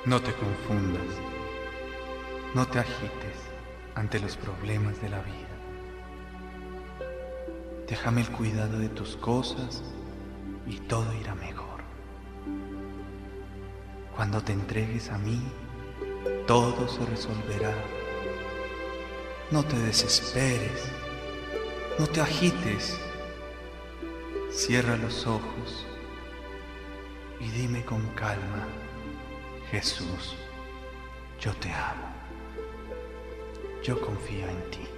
No te confundas, no te agites ante los problemas de la vida. Déjame el cuidado de tus cosas y todo irá mejor. Cuando te entregues a mí, todo se resolverá. No te desesperes, no te agites. Cierra los ojos y dime con calma: Jesús, yo te amo. Yo confío en ti.